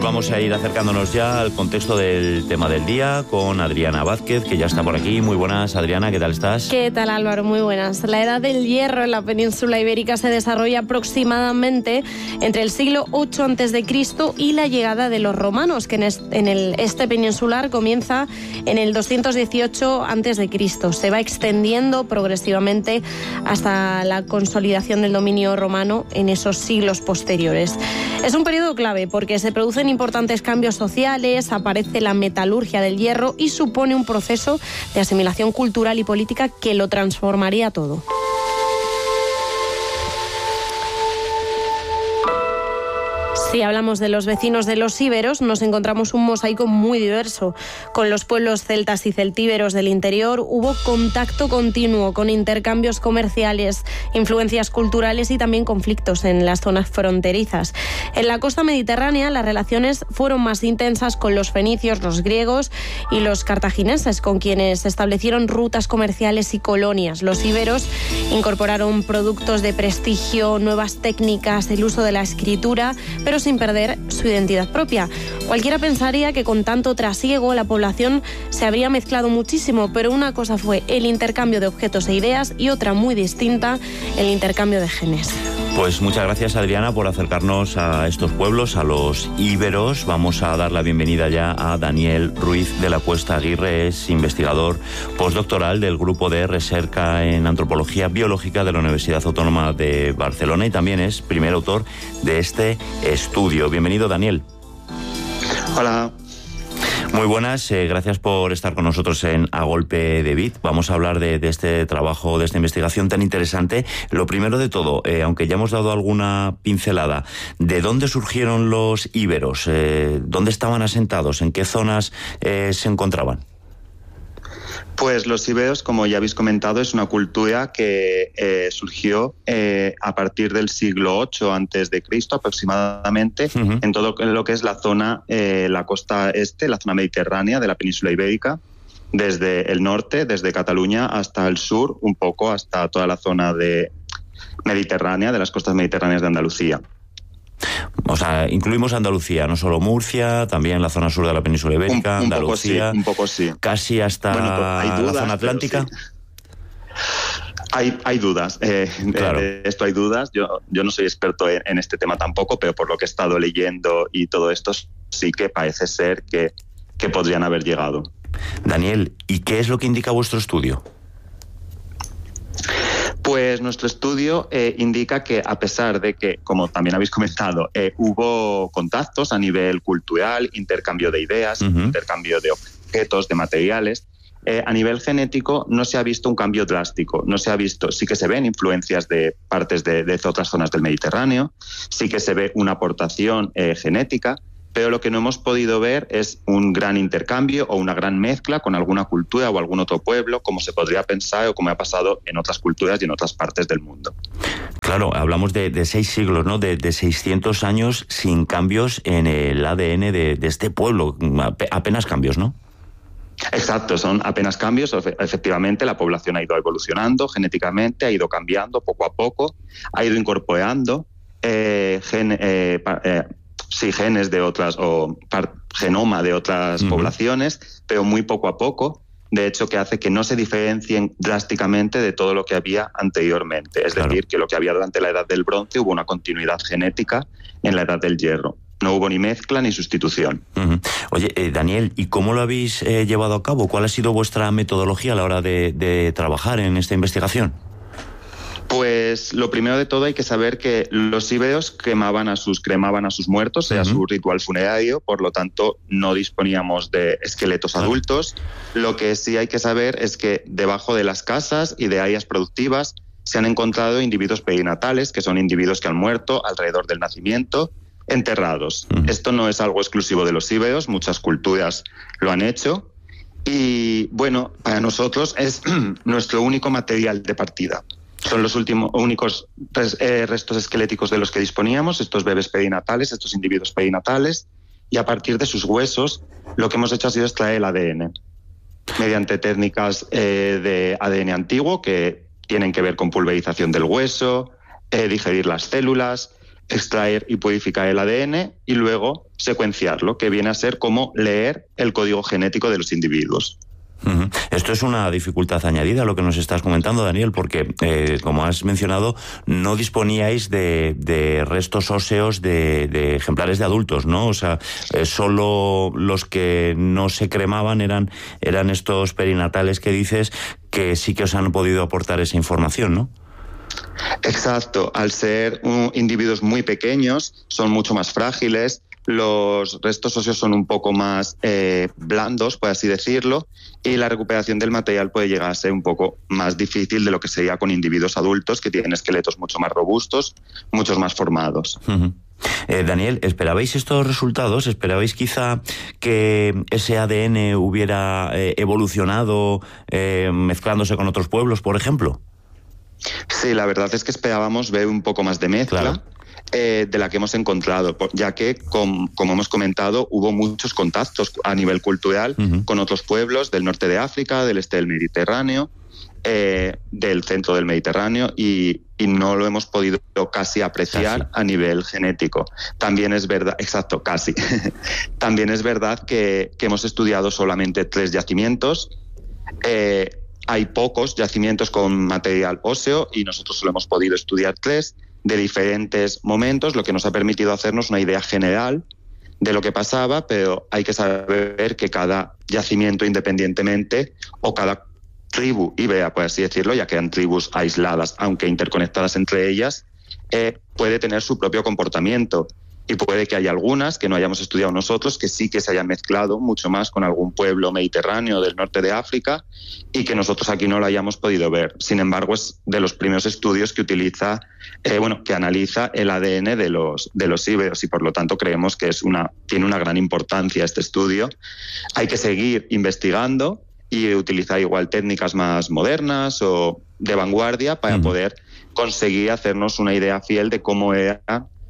vamos a ir acercándonos ya al contexto del tema del día con Adriana Vázquez, que ya está por aquí. Muy buenas, Adriana, ¿qué tal estás? ¿Qué tal, Álvaro? Muy buenas. La edad del hierro en la península ibérica se desarrolla aproximadamente entre el siglo VIII a.C. y la llegada de los romanos, que en el este peninsular comienza en el 218 a.C. Se va extendiendo progresivamente hasta la consolidación del dominio romano en esos siglos posteriores. Es un periodo clave porque se producen importantes cambios sociales, aparece la metalurgia del hierro y supone un proceso de asimilación cultural y política que lo transformaría todo. Si hablamos de los vecinos de los íberos, nos encontramos un mosaico muy diverso. Con los pueblos celtas y celtíberos del interior hubo contacto continuo con intercambios comerciales, influencias culturales y también conflictos en las zonas fronterizas. En la costa mediterránea las relaciones fueron más intensas con los fenicios, los griegos y los cartagineses, con quienes se establecieron rutas comerciales y colonias. Los íberos incorporaron productos de prestigio, nuevas técnicas, el uso de la escritura, pero sin perder su identidad propia. Cualquiera pensaría que con tanto trasiego la población se habría mezclado muchísimo, pero una cosa fue el intercambio de objetos e ideas y otra muy distinta, el intercambio de genes. Pues muchas gracias, Adriana, por acercarnos a estos pueblos, a los íberos. Vamos a dar la bienvenida ya a Daniel Ruiz de la Cuesta Aguirre, es investigador postdoctoral del Grupo de Recerca en Antropología Biológica de la Universidad Autónoma de Barcelona y también es primer autor de este estudio. Bienvenido, Daniel. Hola. Muy buenas, gracias por estar con nosotros en A Golpe de Bit. Vamos a hablar de este trabajo, de esta investigación tan interesante. Lo primero de todo, aunque ya hemos dado alguna pincelada, ¿de dónde surgieron los íberos? ¿Dónde estaban asentados? ¿En qué zonas se encontraban? Pues los íberos, como ya habéis comentado, es una cultura que surgió a partir del siglo VIII a.C. aproximadamente, en todo lo que es la zona, la costa este, la zona mediterránea de la península ibérica, desde el norte, desde Cataluña hasta el sur, un poco hasta toda la zona mediterránea, de las costas mediterráneas de Andalucía. O sea, incluimos Andalucía, no solo Murcia, también la zona sur de la península ibérica, Andalucía, un poco sí. Casi hasta hay dudas, la zona atlántica. Sí. Hay dudas, claro. De esto hay dudas. Yo no soy experto en este tema tampoco, pero por lo que he estado leyendo y todo esto, sí que parece ser que podrían haber llegado. Daniel, ¿y qué es lo que indica vuestro estudio? Pues nuestro estudio indica que a pesar de que, como también habéis comentado, hubo contactos a nivel cultural, intercambio de ideas, intercambio de objetos, de materiales, a nivel genético no se ha visto un cambio drástico, no se ha visto, sí que se ven influencias de partes de otras zonas del Mediterráneo, sí que se ve una aportación genética, pero lo que no hemos podido ver es un gran intercambio o una gran mezcla con alguna cultura o algún otro pueblo, como se podría pensar o como ha pasado en otras culturas y en otras partes del mundo. Claro, hablamos de 6 siglos, ¿no? De 600 años sin cambios en el ADN de este pueblo, apenas cambios, ¿no? Exacto, son apenas cambios. Efectivamente, la población ha ido evolucionando genéticamente, ha ido cambiando poco a poco, ha ido incorporando genes de otras o genoma de otras poblaciones, pero muy poco a poco, de hecho que hace que no se diferencien drásticamente de todo lo que había anteriormente. Es decir, que lo que había durante la Edad del Bronce hubo una continuidad genética en la Edad del Hierro. No hubo ni mezcla ni sustitución. Oye, Daniel, ¿y cómo lo habéis llevado a cabo? ¿Cuál ha sido vuestra metodología a la hora de trabajar en esta investigación? Pues lo primero de todo hay que saber que los íberos cremaban a sus muertos, era su ritual funerario, por lo tanto no disponíamos de esqueletos adultos. Lo que sí hay que saber es que debajo de las casas y de áreas productivas se han encontrado individuos perinatales, que son individuos que han muerto alrededor del nacimiento, enterrados. Esto no es algo exclusivo de los íberos, muchas culturas lo han hecho. Y bueno, para nosotros es nuestro único material de partida. Son los únicos restos esqueléticos de los que disponíamos, estos bebés perinatales, estos individuos perinatales, y a partir de sus huesos lo que hemos hecho ha sido extraer el ADN mediante técnicas de ADN antiguo que tienen que ver con pulverización del hueso, digerir las células, extraer y purificar el ADN y luego secuenciarlo, que viene a ser como leer el código genético de los individuos. Esto es una dificultad añadida, lo que nos estás comentando, Daniel, porque, como has mencionado, no disponíais de restos óseos de ejemplares de adultos, ¿no? O sea, solo los que no se cremaban eran estos perinatales que dices, que sí que os han podido aportar esa información, ¿no? Exacto. Al ser individuos muy pequeños, son mucho más frágiles. Los restos óseos son un poco más blandos, por así decirlo, y la recuperación del material puede llegar a ser un poco más difícil de lo que sería con individuos adultos que tienen esqueletos mucho más robustos, muchos más formados. Daniel, ¿esperabais estos resultados? ¿Esperabais quizá que ese ADN hubiera evolucionado mezclándose con otros pueblos, por ejemplo? Sí, la verdad es que esperábamos ver un poco más de mezcla. Claro. De la que hemos encontrado, ya que, como hemos comentado, hubo muchos contactos a nivel cultural con otros pueblos del norte de África, del este del Mediterráneo, del centro del Mediterráneo, y no lo hemos podido casi apreciar a nivel genético. También es verdad, exacto, casi. También es verdad que hemos estudiado solamente 3 yacimientos. Hay pocos yacimientos con material óseo y nosotros solo hemos podido estudiar 3 de diferentes momentos, lo que nos ha permitido hacernos una idea general de lo que pasaba, pero hay que saber que cada yacimiento independientemente, o cada tribu ibera, por así decirlo, ya que eran tribus aisladas, aunque interconectadas entre ellas, puede tener su propio comportamiento. Y puede que haya algunas que no hayamos estudiado nosotros, que sí que se hayan mezclado mucho más con algún pueblo mediterráneo del norte de África y que nosotros aquí no lo hayamos podido ver. Sin embargo, es de los primeros estudios que utiliza, que analiza el ADN de los íberos, y por lo tanto creemos que tiene una gran importancia este estudio. Hay que seguir investigando y utilizar igual técnicas más modernas o de vanguardia para poder conseguir hacernos una idea fiel de cómo era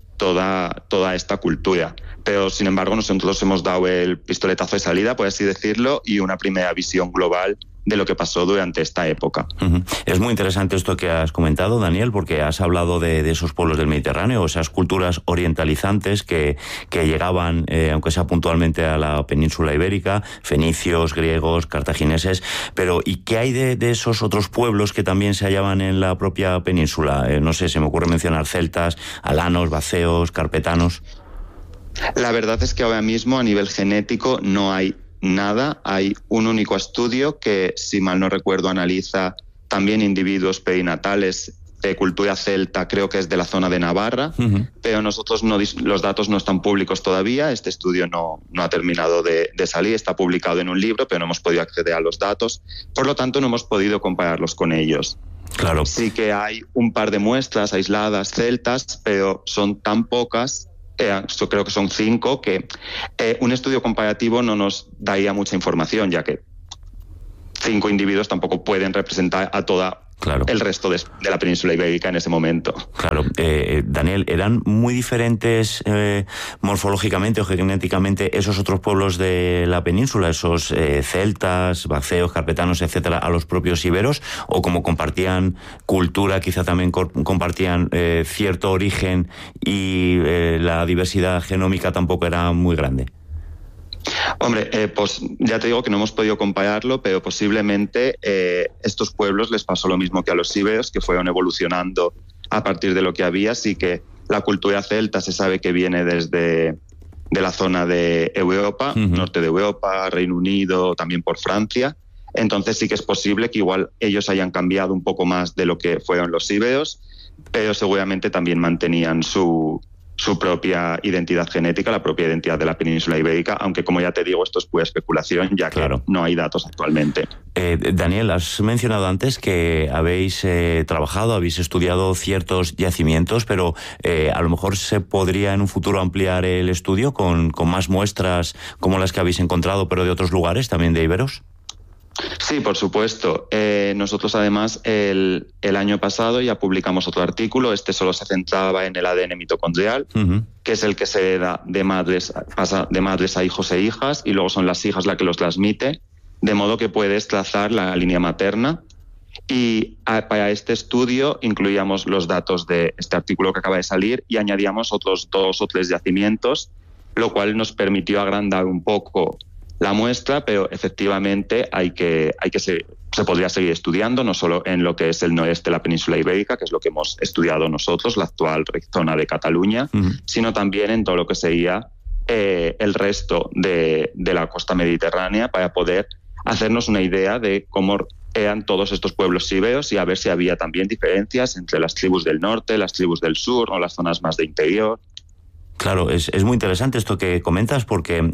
toda esta cultura. Pero, sin embargo, nosotros hemos dado el pistoletazo de salida, por así decirlo, y una primera visión global de lo que pasó durante esta época. Es muy interesante esto que has comentado, Daniel, porque has hablado de esos pueblos del Mediterráneo, esas culturas orientalizantes que llegaban, aunque sea puntualmente, a la península ibérica, fenicios, griegos, cartagineses, pero ¿y qué hay de esos otros pueblos que también se hallaban en la propia península? No sé, se me ocurre mencionar celtas, alanos, baceos, carpetanos. La verdad es que ahora mismo a nivel genético no hay nada. Hay un único estudio que, si mal no recuerdo, analiza también individuos perinatales de cultura celta, creo que es de la zona de Navarra, pero nosotros los datos no están públicos todavía. Este estudio no ha terminado de salir, está publicado en un libro, pero no hemos podido acceder a los datos, por lo tanto no hemos podido compararlos con ellos. Claro. Sí que hay un par de muestras aisladas celtas, pero son tan pocas, yo creo que son 5, que un estudio comparativo no nos daría mucha información, ya que 5 individuos tampoco pueden representar a toda el resto de la península ibérica en ese momento. Claro. Daniel, ¿eran muy diferentes morfológicamente o genéticamente esos otros pueblos de la península, esos celtas, baceos, carpetanos, etcétera, a los propios iberos? ¿O como compartían cultura, quizá también compartían cierto origen y la diversidad genómica tampoco era muy grande? Hombre, pues ya te digo que no hemos podido compararlo, pero posiblemente estos pueblos les pasó lo mismo que a los íberos, que fueron evolucionando a partir de lo que había. Así que la cultura celta se sabe que viene de la zona de Europa, norte de Europa, Reino Unido, también por Francia. Entonces sí que es posible que igual ellos hayan cambiado un poco más de lo que fueron los íberos, pero seguramente también mantenían su propia identidad genética, la propia identidad de la península ibérica, aunque, como ya te digo, esto es pura especulación, ya que no hay datos actualmente. Daniel, has mencionado antes que habéis trabajado, habéis estudiado ciertos yacimientos, pero a lo mejor se podría en un futuro ampliar el estudio con más muestras como las que habéis encontrado, pero de otros lugares, también de íberos. Sí, por supuesto. Nosotros, además, el año pasado ya publicamos otro artículo. Este solo se centraba en el ADN mitocondrial, que es el que se da pasa de madres a hijos e hijas, y luego son las hijas las que los transmite, de modo que puedes trazar la línea materna Y para este estudio incluíamos los datos de este artículo que acaba de salir y añadíamos otros 2 o 3 yacimientos, lo cual nos permitió agrandar un poco la muestra, pero efectivamente se podría seguir estudiando, no solo en lo que es el noreste de la península ibérica, que es lo que hemos estudiado nosotros, la actual zona de Cataluña, sino también en todo lo que sería el resto de la costa mediterránea, para poder hacernos una idea de cómo eran todos estos pueblos íberos y a ver si había también diferencias entre las tribus del norte, las tribus del sur o las zonas más de interior. Claro, es muy interesante esto que comentas, porque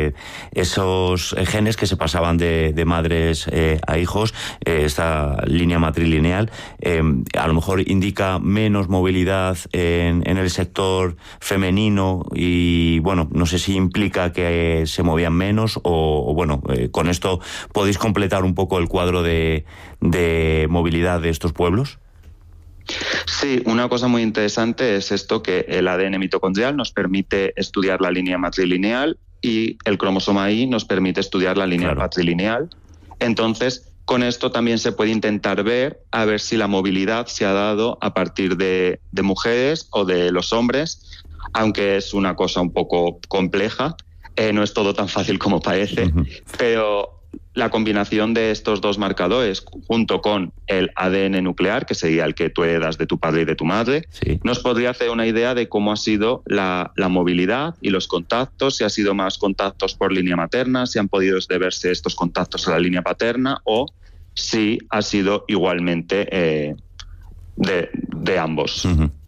esos genes que se pasaban de madres a hijos, esta línea matrilineal, a lo mejor indica menos movilidad en el sector femenino y, bueno, no sé si implica que se movían menos o con esto podéis completar un poco el cuadro de movilidad de estos pueblos. Sí, una cosa muy interesante es esto, que el ADN mitocondrial nos permite estudiar la línea matrilineal y el cromosoma Y nos permite estudiar la línea patrilineal. Entonces, con esto también se puede intentar ver si la movilidad se ha dado a partir de mujeres o de los hombres, aunque es una cosa un poco compleja, no es todo tan fácil como parece, pero la combinación de estos 2 marcadores junto con el ADN nuclear, que sería el que tú heredas de tu padre y de tu madre, nos podría hacer una idea de cómo ha sido la movilidad y los contactos, si ha sido más contactos por línea materna, si han podido deberse estos contactos a la línea paterna o si ha sido igualmente de ambos.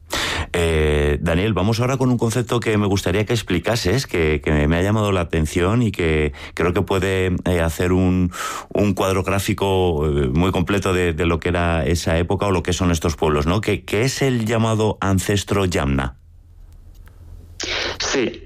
Daniel, vamos ahora con un concepto que me gustaría que explicases, que me ha llamado la atención y que creo que puede hacer un cuadro gráfico muy completo de lo que era esa época o lo que son estos pueblos, ¿no? ¿Qué es el llamado ancestro Yamna? Sí,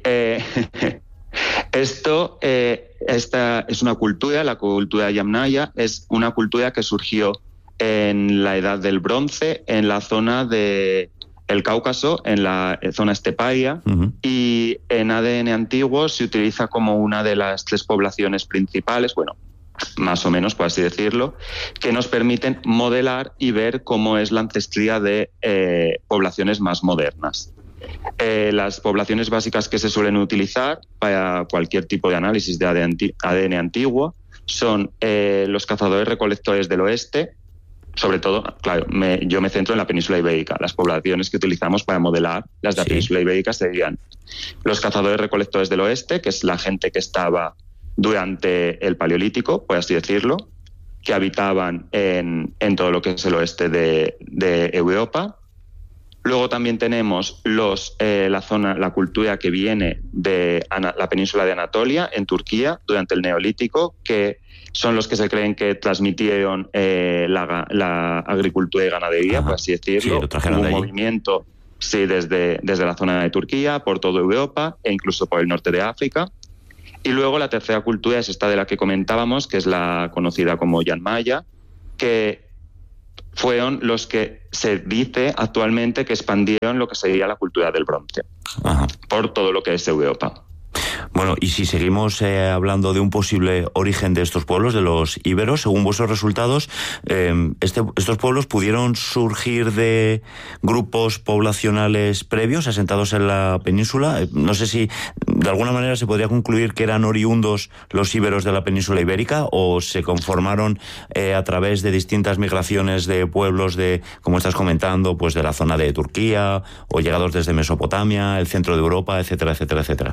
esta es una cultura, la cultura yamnaya, es una cultura que surgió en la Edad del Bronce, en la zona de el Cáucaso, en la zona esteparia, y en ADN antiguo se utiliza como una de las 3 poblaciones principales, bueno, más o menos, por así decirlo, que nos permiten modelar y ver cómo es la ancestría de poblaciones más modernas. Las poblaciones básicas que se suelen utilizar para cualquier tipo de análisis de ADN antiguo son los cazadores-recolectores del oeste. Sobre todo, claro, yo me centro en la península ibérica. Las poblaciones que utilizamos para modelar las de la península ibérica serían los cazadores-recolectores del oeste, que es la gente que estaba durante el Paleolítico, por así decirlo, que habitaban en todo lo que es el oeste de Europa. Luego también tenemos la cultura que viene de la península de Anatolia, en Turquía, durante el Neolítico, que son los que se creen que transmitieron la agricultura y ganadería, por así decirlo. Un movimiento desde la zona de Turquía, por toda Europa e incluso por el norte de África. Y luego la tercera cultura es esta de la que comentábamos, que es la conocida como Yanmaya, que fueron los que se dice actualmente que expandieron lo que sería la cultura del Bronce por todo lo que es Europa. Bueno, y si seguimos hablando de un posible origen de estos pueblos, de los íberos, según vuestros resultados, estos pueblos pudieron surgir de grupos poblacionales previos asentados en la península. No sé si de alguna manera se podría concluir que eran oriundos los íberos de la península ibérica o se conformaron a través de distintas migraciones de pueblos como estás comentando, pues de la zona de Turquía o llegados desde Mesopotamia, el centro de Europa, etcétera, etcétera, etcétera.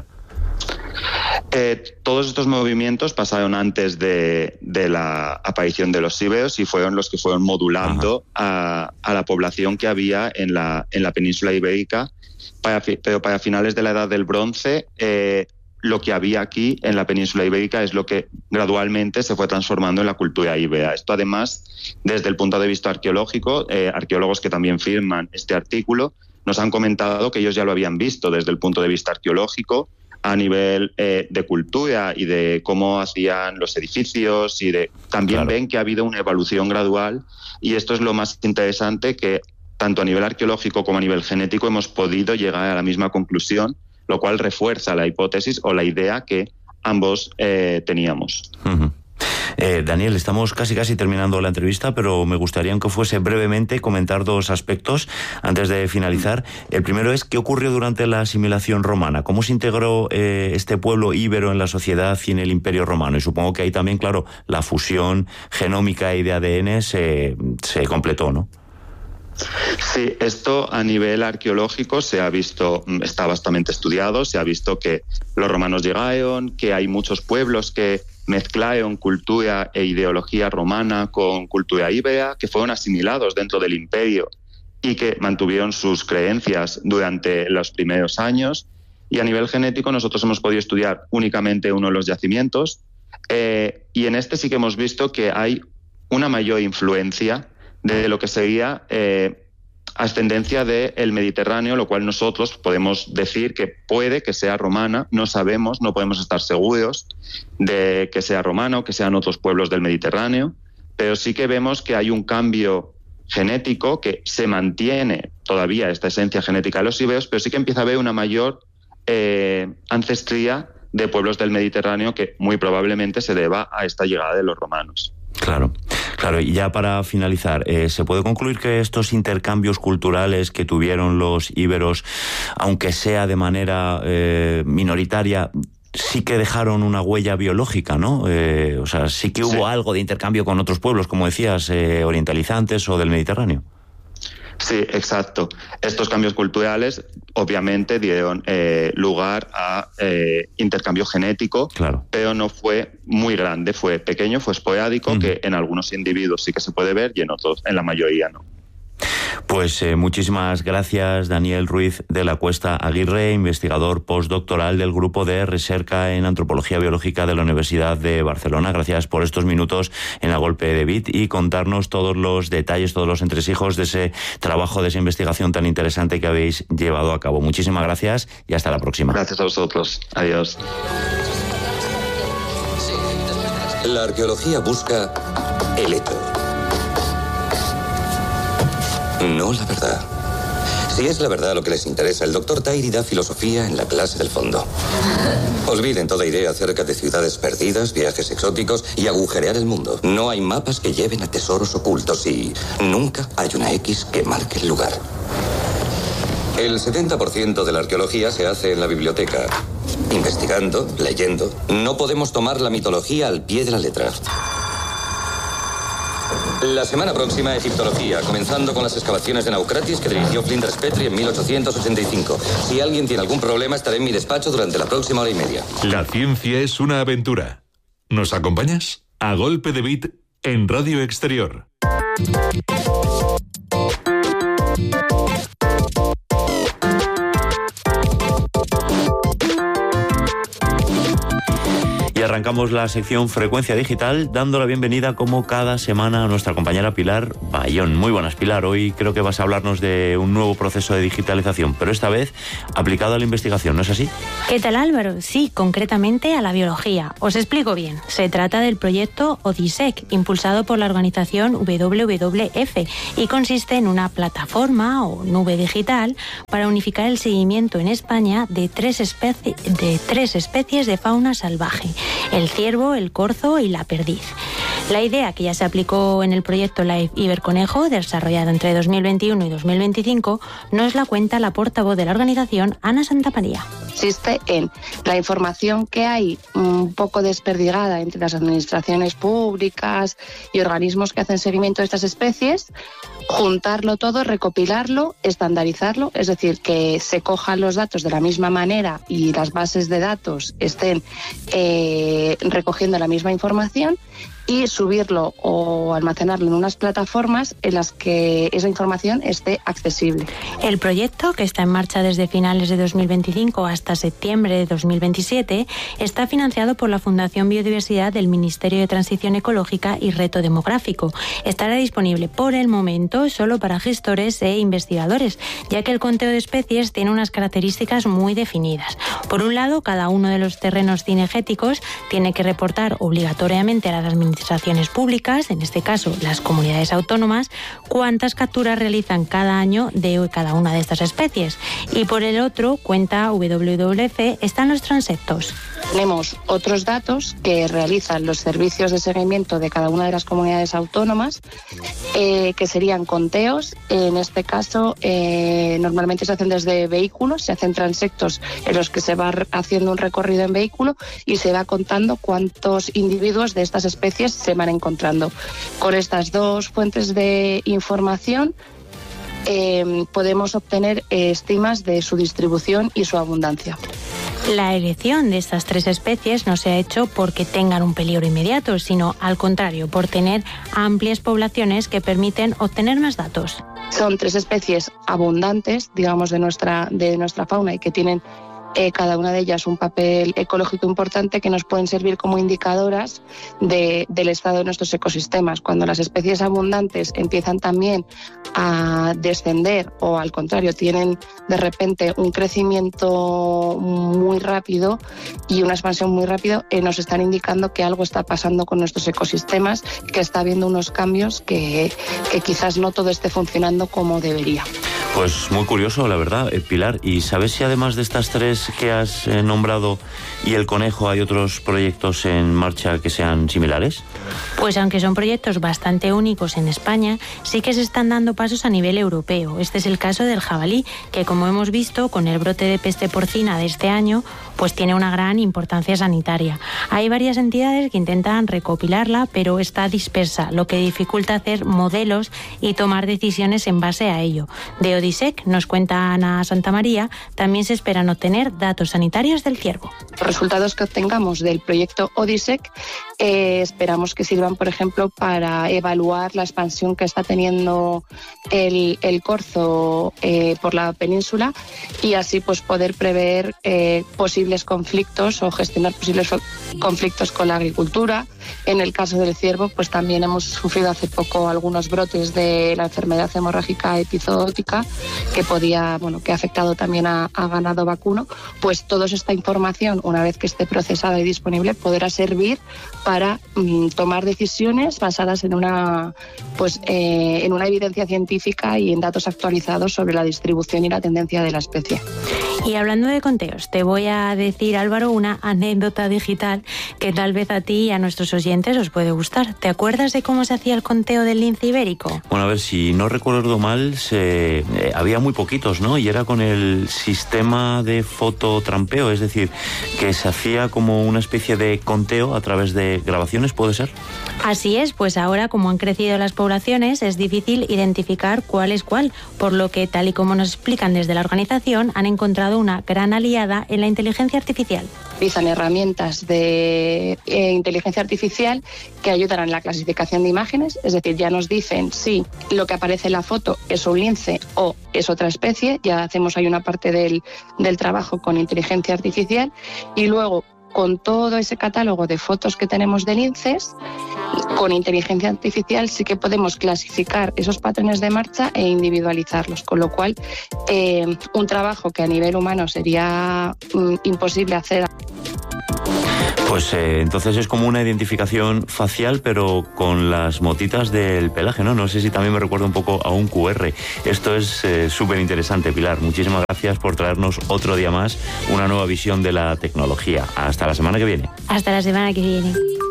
Todos estos movimientos pasaron antes de la aparición de los íberos y fueron los que fueron modulando a la población que había en la península ibérica, pero para finales de la Edad del Bronce lo que había aquí en la península ibérica es lo que gradualmente se fue transformando en la cultura íbera. Esto además, desde el punto de vista arqueológico, arqueólogos que también firman este artículo nos han comentado que ellos ya lo habían visto desde el punto de vista arqueológico, a nivel de cultura y de cómo hacían los edificios también ven que ha habido una evolución gradual y esto es lo más interesante, que tanto a nivel arqueológico como a nivel genético hemos podido llegar a la misma conclusión, lo cual refuerza la hipótesis o la idea que ambos teníamos. Daniel, estamos casi terminando la entrevista, pero me gustaría, aunque fuese brevemente, comentar dos aspectos antes de finalizar. El primero es, ¿qué ocurrió durante la asimilación romana? ¿Cómo se integró este pueblo íbero en la sociedad y en el Imperio Romano? Y supongo que ahí también, claro, la fusión genómica y de ADN se completó, ¿no? Sí, esto a nivel arqueológico se ha visto, está bastante estudiado, se ha visto que los romanos llegaron, que hay muchos pueblos que mezclaron cultura e ideología romana con cultura íbera, que fueron asimilados dentro del imperio y que mantuvieron sus creencias durante los primeros años. Y a nivel genético nosotros hemos podido estudiar únicamente uno de los yacimientos y en este sí que hemos visto que hay una mayor influencia de lo que sería ascendencia del Mediterráneo, lo cual nosotros podemos decir que puede que sea romana, no sabemos, no podemos estar seguros de que sea romana o que sean otros pueblos del Mediterráneo, pero sí que vemos que hay un cambio genético que se mantiene todavía esta esencia genética de los íberos, pero sí que empieza a haber una mayor ancestría de pueblos del Mediterráneo que muy probablemente se deba a esta llegada de los romanos. Claro. Y ya para finalizar, ¿se puede concluir que estos intercambios culturales que tuvieron los íberos, aunque sea de manera minoritaria, sí que dejaron una huella biológica, ¿no? O sea, sí que hubo algo de intercambio con otros pueblos, como decías, orientalizantes o del Mediterráneo? Sí, exacto. Estos cambios culturales obviamente dieron lugar a intercambio genético, claro, pero no fue muy grande, fue pequeño, fue esporádico, que en algunos individuos sí que se puede ver y en otros, en la mayoría no. Pues muchísimas gracias, Daniel Ruiz de la Cuesta Aguirre, investigador postdoctoral del Grupo de Recerca en Antropología Biológica de la Universidad de Barcelona. Gracias por estos minutos en A Golpe de Bit y contarnos todos los detalles, todos los entresijos de ese trabajo, de esa investigación tan interesante que habéis llevado a cabo. Muchísimas gracias y hasta la próxima. Gracias a vosotros. Adiós. La arqueología busca el eto. No la verdad. Si es la verdad lo que les interesa, el doctor Tairi da filosofía en la clase del fondo. Olviden toda idea acerca de ciudades perdidas, viajes exóticos y agujerear el mundo. No hay mapas que lleven a tesoros ocultos y nunca hay una X que marque el lugar. El 70% de la arqueología se hace en la biblioteca. Investigando, leyendo. No podemos tomar la mitología al pie de la letra. La semana próxima, egiptología, comenzando con las excavaciones de Naucratis que dirigió Flinders Petrie en 1885. Si alguien tiene algún problema, estaré en mi despacho durante la próxima hora y media. La ciencia es una aventura. ¿Nos acompañas? A Golpe de Bit en Radio Exterior. Y arrancamos la sección Frecuencia Digital dando la bienvenida como cada semana a nuestra compañera Pilar Bayón. Muy buenas, Pilar. Hoy creo que vas a hablarnos de un nuevo proceso de digitalización, pero esta vez aplicado a la investigación, ¿no es así? ¿Qué tal, Álvaro? Sí, concretamente a la biología. Os explico bien. Se trata del proyecto ODISEC, impulsado por la organización WWF, y consiste en una plataforma o nube digital para unificar el seguimiento en España de tres especies de fauna salvaje: el ciervo, el corzo y la perdiz. La idea, que ya se aplicó en el proyecto Live Iberconejo, desarrollado entre 2021 y 2025, nos la cuenta la portavoz de la organización, Ana Santamaría. Consiste en la información que hay un poco desperdigada entre las administraciones públicas y organismos que hacen seguimiento de estas especies, juntarlo todo, recopilarlo, estandarizarlo, es decir, que se cojan los datos de la misma manera y las bases de datos estén recogiendo la misma información, y subirlo o almacenarlo en unas plataformas en las que esa información esté accesible. El proyecto, que está en marcha desde finales de 2025 hasta septiembre de 2027, está financiado por la Fundación Biodiversidad del Ministerio de Transición Ecológica y Reto Demográfico. Estará disponible por el momento solo para gestores e investigadores, ya que el conteo de especies tiene unas características muy definidas. Por un lado, cada uno de los terrenos cinegéticos tiene que reportar obligatoriamente a las administraciones públicas, en este caso las comunidades autónomas, cuántas capturas realizan cada año de cada una de estas especies. Y por el otro, cuenta WWF, están los transectos. Tenemos otros datos que realizan los servicios de seguimiento de cada una de las comunidades autónomas, que serían conteos. En este caso, normalmente se hacen desde vehículos, se hacen transectos en los que se va haciendo un recorrido en vehículo y se va contando cuántos individuos de estas especies se van encontrando. Con estas dos fuentes de información podemos obtener estimas de su distribución y su abundancia. La elección de estas 3 especies no se ha hecho porque tengan un peligro inmediato, sino al contrario, por tener amplias poblaciones que permiten obtener más datos. Son 3 especies abundantes, digamos, de nuestra fauna y que tienen cada una de ellas un papel ecológico importante que nos pueden servir como indicadoras del estado de nuestros ecosistemas. Cuando las especies abundantes empiezan también a descender o al contrario tienen de repente un crecimiento muy rápido y una expansión muy rápida, nos están indicando que algo está pasando con nuestros ecosistemas, que está habiendo unos cambios que quizás no todo esté funcionando como debería. Pues muy curioso, la verdad, Pilar. ¿Y sabes si además de estas 3 que has nombrado y el conejo hay otros proyectos en marcha que sean similares? Pues aunque son proyectos bastante únicos en España, sí que se están dando pasos a nivel europeo. Este es el caso del jabalí, que como hemos visto con el brote de peste porcina de este año, pues tiene una gran importancia sanitaria. Hay varias entidades que intentan recopilarla, pero está dispersa, lo que dificulta hacer modelos y tomar decisiones en base a ello. De Odisec, nos cuenta Ana Santamaría, también se esperan obtener datos sanitarios del ciervo. Los resultados que obtengamos del proyecto Odisec esperamos que sirvan, por ejemplo, para evaluar la expansión que está teniendo el corzo por la península y así pues poder prever posibles conflictos o gestionar posibles conflictos con la agricultura. En el caso del ciervo, pues también hemos sufrido hace poco algunos brotes de la enfermedad hemorrágica epizootica que ha afectado también a ganado vacuno. Pues toda esta información, una vez que esté procesada y disponible, podrá servir para tomar decisiones basadas en una evidencia científica y en datos actualizados sobre la distribución y la tendencia de la especie. Y hablando de conteos, te voy a decir, Álvaro, una anécdota digital que tal vez a ti y a nuestros oyentes os puede gustar. ¿Te acuerdas de cómo se hacía el conteo del lince ibérico? Bueno, a ver, si no recuerdo mal, había muy poquitos, ¿no? Y era con el sistema de fototrampeo, es decir, que se hacía como una especie de conteo a través de grabaciones, ¿puede ser? Así es, pues ahora como han crecido las poblaciones es difícil identificar cuál es cuál, por lo que tal y como nos explican desde la organización han encontrado una gran aliada en la inteligencia artificial. Utilizan herramientas de inteligencia artificial que ayudan en la clasificación de imágenes, es decir, ya nos dicen si lo que aparece en la foto es un lince o es otra especie, ya hacemos ahí una parte del trabajo con inteligencia artificial y luego con todo ese catálogo de fotos que tenemos de linces, con inteligencia artificial sí que podemos clasificar esos patrones de marcha e individualizarlos, con lo cual un trabajo que a nivel humano sería imposible hacer. Pues entonces es como una identificación facial, pero con las motitas del pelaje, ¿no? No sé si también me recuerda un poco a un QR. Esto es súper interesante, Pilar. Muchísimas gracias por traernos otro día más una nueva visión de la tecnología. Hasta la semana que viene. Hasta la semana que viene.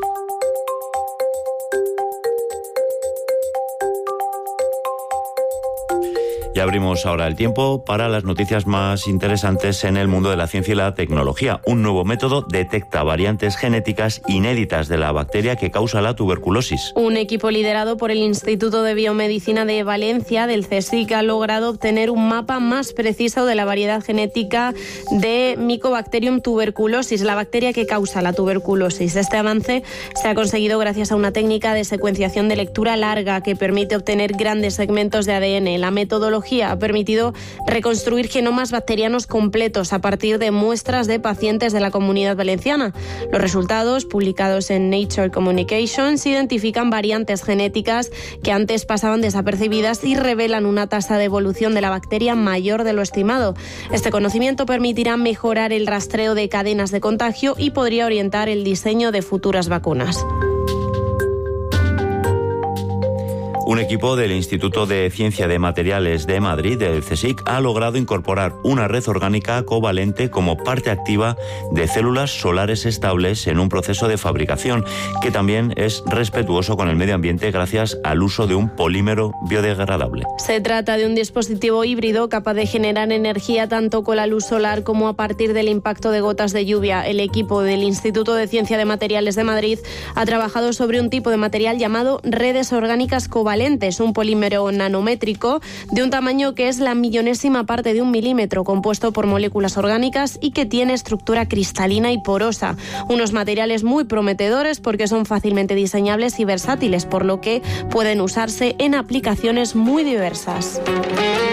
Y abrimos ahora el tiempo para las noticias más interesantes en el mundo de la ciencia y la tecnología. Un nuevo método detecta variantes genéticas inéditas de la bacteria que causa la tuberculosis. Un equipo liderado por el Instituto de Biomedicina de Valencia, del CSIC, ha logrado obtener un mapa más preciso de la variedad genética de Mycobacterium tuberculosis, la bacteria que causa la tuberculosis. Este avance se ha conseguido gracias a una técnica de secuenciación de lectura larga que permite obtener grandes segmentos de ADN. La metodología ha permitido reconstruir genomas bacterianos completos a partir de muestras de pacientes de la Comunidad Valenciana. Los resultados, publicados en Nature Communications, identifican variantes genéticas que antes pasaban desapercibidas y revelan una tasa de evolución de la bacteria mayor de lo estimado. Este conocimiento permitirá mejorar el rastreo de cadenas de contagio y podría orientar el diseño de futuras vacunas. Un equipo del Instituto de Ciencia de Materiales de Madrid, del CSIC, ha logrado incorporar una red orgánica covalente como parte activa de células solares estables en un proceso de fabricación que también es respetuoso con el medio ambiente gracias al uso de un polímero biodegradable. Se trata de un dispositivo híbrido capaz de generar energía tanto con la luz solar como a partir del impacto de gotas de lluvia. El equipo del Instituto de Ciencia de Materiales de Madrid ha trabajado sobre un tipo de material llamado redes orgánicas covalentes, un polímero nanométrico de un tamaño que es la millonésima parte de 1 milímetro, compuesto por moléculas orgánicas y que tiene estructura cristalina y porosa. Unos materiales muy prometedores porque son fácilmente diseñables y versátiles, por lo que pueden usarse en aplicaciones muy diversas.